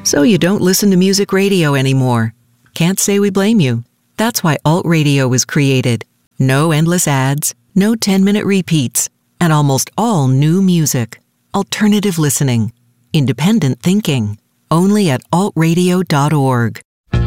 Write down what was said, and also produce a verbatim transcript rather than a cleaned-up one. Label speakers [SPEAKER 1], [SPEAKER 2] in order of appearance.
[SPEAKER 1] So you don't listen to music radio anymore. Can't say we blame you. That's why Alt Radio was created. No endless ads, no ten-minute repeats, and almost all new music. Alternative listening. Independent thinking. Only at alt radio dot org.